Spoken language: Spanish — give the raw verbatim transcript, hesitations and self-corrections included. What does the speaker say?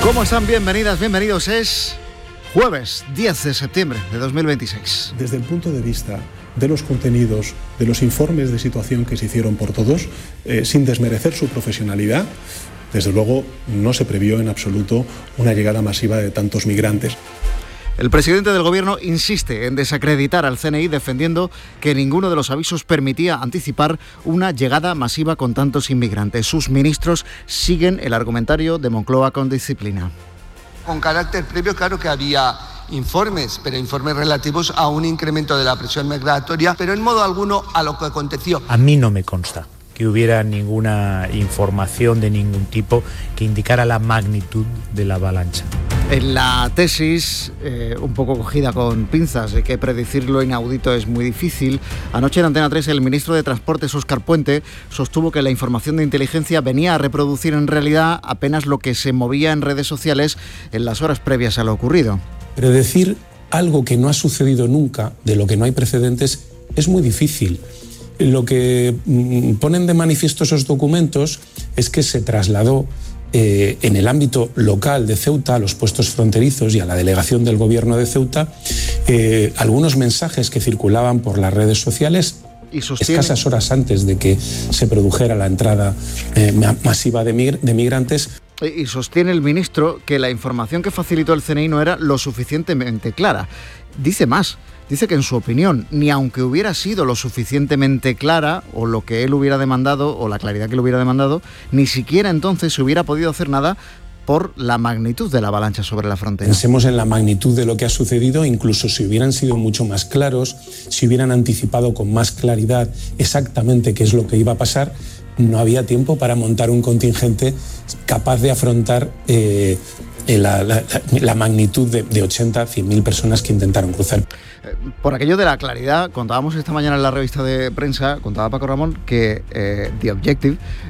¿Cómo están? Bienvenidas, bienvenidos. Es jueves diez de septiembre de dos mil veintiséis. Desde el punto de vista de los contenidos, de los informes de situación que se hicieron por todos, eh, sin desmerecer su profesionalidad, desde luego no se previó en absoluto una llegada masiva de tantos migrantes. El presidente del Gobierno insiste en desacreditar al C N I, defendiendo que ninguno de los avisos permitía anticipar una llegada masiva con tantos inmigrantes. Sus ministros siguen el argumentario de Moncloa con disciplina. Con carácter previo, claro que había informes, pero informes relativos a un incremento de la presión migratoria, pero en modo alguno a lo que aconteció. A mí no me consta que hubiera ninguna información de ningún tipo que indicara la magnitud de la avalancha. En la tesis, eh, un poco cogida con pinzas, de que predecir lo inaudito es muy difícil, anoche en Antena tres el ministro de Transportes, Óscar Puente, sostuvo que la información de inteligencia venía a reproducir en realidad apenas lo que se movía en redes sociales en las horas previas a lo ocurrido. Predecir algo que no ha sucedido nunca, de lo que no hay precedentes, es muy difícil. Lo que mm, ponen de manifiesto esos documentos es que se trasladó eh, en el ámbito local de Ceuta, a los puestos fronterizos y a la delegación del gobierno de Ceuta, eh, algunos mensajes que circulaban por las redes sociales y sostiene... escasas horas antes de que se produjera la entrada eh, masiva de, mig- de migrantes. Y sostiene el ministro que la información que facilitó el C N I no era lo suficientemente clara. Dice más, dice que en su opinión, ni aunque hubiera sido lo suficientemente clara, o lo que él hubiera demandado, o la claridad que él hubiera demandado, ni siquiera entonces se hubiera podido hacer nada por la magnitud de la avalancha sobre la frontera. Pensemos en la magnitud de lo que ha sucedido, incluso si hubieran sido mucho más claros, si hubieran anticipado con más claridad exactamente qué es lo que iba a pasar, no había tiempo para montar un contingente capaz de afrontar eh, la, la, la magnitud de, de ochenta, cien mil personas que intentaron cruzar. Por aquello de la claridad, contábamos esta mañana en la revista de prensa, contaba Paco Ramón, que eh, The Objective